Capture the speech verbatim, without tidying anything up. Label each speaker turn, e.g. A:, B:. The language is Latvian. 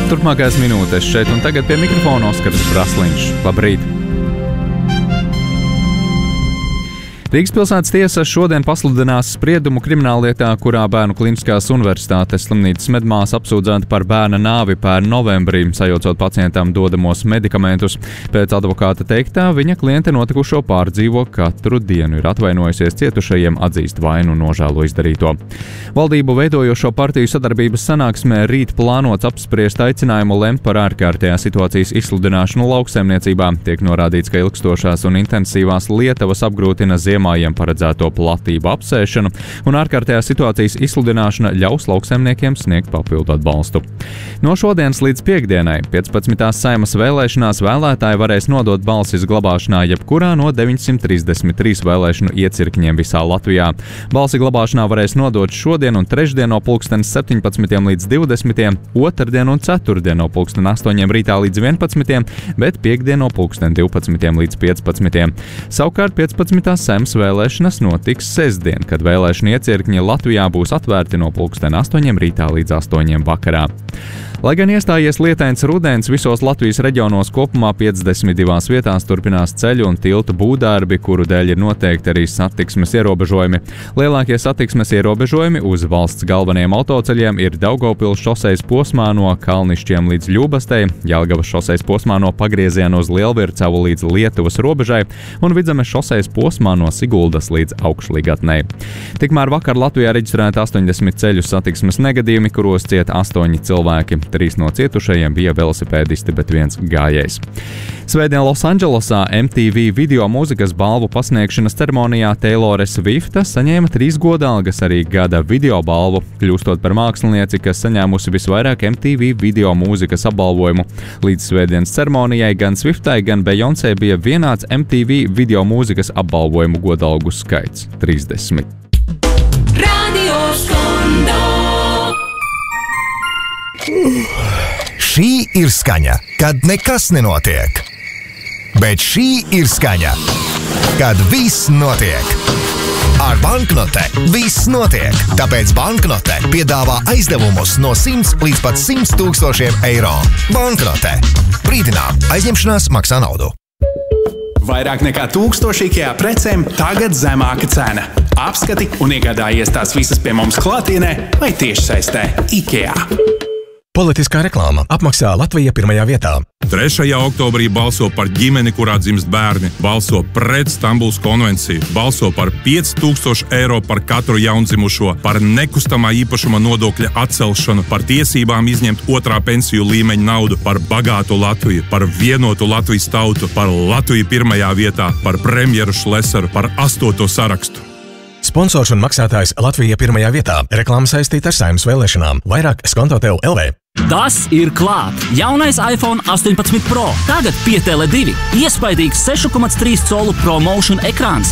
A: turpmākās minūtes šeit un tagad pie mikrofona Oskars Brasliņš. Labrīt! Rīgas pilsētas tiesa šodien pasludinās spriedumu krimināllietā, kurā Bērnu Kliniskās Universitātes slimnīcas medmāsa apsūdzēta par bērna nāvi pērn novembrī, sajaucot pacientam dodamos medikamentus. Pēc advokāta teiktā, viņa kliente notikušo pārdzīvo katru dienu, ir atvainojusies cietušajiem, atzīst vainu un nožēlo izdarīto. Valdību veidojošo partiju sadarbības sanāksmē rīt plānots apspriest aicinājumu lemt par ārkārtējās situācijas izsludināšanu lauksaimniecībā. Tiek norādīts, ka ilgstošās un intensīvās lietavas apgrūtina ziemājiem paredzēto platību apsēšanu, un ārkārtējās situācijas izsludināšana ļaus lauksaimniekiem sniegt papildu atbalstu. No šodienas līdz piekdienai, piecpadsmitās Saeimas vēlēšanās, vēlētāji varēs nodot balsis glabāšanā jebkurā no deviņsimt trīsdesmit trīs vēlēšanu iecirkņiem visā Latvijā. Balsi glabāšanā varēs nodot šodien un trešdien no pulksten septiņpadsmitiem līdz divdesmitiem, otrdien un ceturtdien no pulksten astoņiem rītā līdz vienpadsmitiem, bet piekdien no pulksten divpadsmitiem līdz piecpadsmitiem. Savukārt piecpadsmitās Saeimas vēlēšanas notiks sestdien, kad vēlēšanu iecirkņi Latvijā būs atvērti no pulksten astoņiem rītā līdz astoņiem vakarā. Lai gan iestājies lietains rudens, visos Latvijas reģionos kopumā piecdesmit divās vietās turpinās ceļu un tiltu būvdarbi, kuru dēļ ir noteikti arī satiksmes ierobežojumi. Lielākie satiksmes ierobežojumi uz valsts galvenajiem autoceļiem ir Daugavpils šosejas posmā no Kalnišķiem līdz Ļubastei, Jelgavas šosejas posmā no pagrieziena uz Lielvircavu līdz Lietuvas robežai un Vidzemes šosejas posmā no Siguldas līdz Augšligatnei. Tikmēr vakar Latvijā reģistrēta astoņdesmit ceļu satiksmes negadījumi, kuros cieta astoņi cilvēki. Trīs no cietušajiem bija velosipēdisti, bet viens gājējs. Svētdien Losandželosā M T V video mūzikas balvu pasniegšanas ceremonijā Taylore Swifta saņēma trīs godalgas, arī gada video balvu, kļūstot par mākslinieci, kas saņēmusi visvairāk M T V video mūzikas apbalvojumu. Līdz svētdienas ceremonijai gan Swiftai, gan Beyoncé bija vienāds M T V video mūzikas apbalvojumu godalgu skaits – trīsdesmit.
B: Radio Skondo.
C: Šī ir skaņa, kad nekas nenotiek. Bet šī ir skaņa, kad viss notiek. Ar banknote viss notiek, tāpēc banknote piedāvā aizdevumus no simts līdz pat simt tūkstošiem eiro. Banknote. Brīdinām, aizņemšanās maksā naudu.
D: Vairāk nekā tūkstoši IKEA precēm tagad zemāka cena. Apskati un iegādājies tās visas pie mums klātienē vai tiešsaistē. IKEA.
C: Politiskā reklāma apmaksā Latvija pirmajā vietā.
E: trešajā oktobrī balso par ģimeni, kurā dzimst bērni, balso pret Stambulas konvenciju, balso par pieci tūkstoši eiro par katru jaundzimušo, par nekustamā īpašuma nodokļa atcelšanu, par tiesībām izņemt otrā pensiju līmeņa naudu, par bagātu Latviju, par vienotu Latvijas tautu, par Latviju pirmajā vietā, par premjeru Šlesaru, par astoto sarakstu.
C: Sponsors un maksātājs Latvija pirmajā vietā. Reklāma saistīta ar Saeimas vēlēšanām. Vairāk skonto tev L V.
F: Tas ir klāt! Jaunais iPhone astoņpadsmit Pro. Tagad pie Tele divi. Iespaidīgs sešu komats trīs colu ProMotion ekrāns.